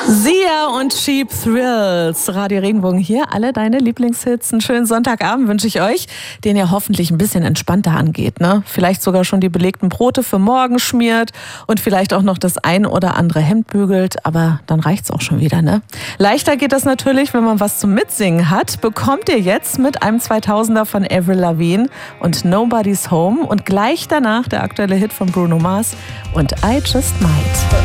Sia und Cheap Thrills, Radio Regenbogen hier, alle deine Lieblingshits. Einen schönen Sonntagabend wünsche ich euch, den ihr hoffentlich ein bisschen entspannter angeht, ne? Vielleicht sogar schon die belegten Brote für morgen schmiert und vielleicht auch noch das ein oder andere Hemd bügelt, aber dann reicht's auch schon wieder, ne? Leichter geht das natürlich, wenn man was zum Mitsingen hat. Bekommt ihr jetzt mit einem 2000er von Avril Lavigne und Nobody's Home und gleich danach der aktuelle Hit von Bruno Mars und I Just Might.